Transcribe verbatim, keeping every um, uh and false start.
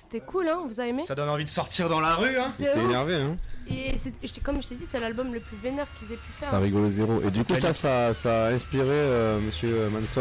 C'était cool, hein, vous avez aimé? Ça donne envie de sortir dans la rue, hein. De C'était ouf. énervé, hein. Et c'est, comme je t'ai dit, c'est l'album le plus vénère qu'ils aient pu faire. Ça rigole zéro. Et du coup, ça, ça, ça a inspiré euh, Monsieur Manson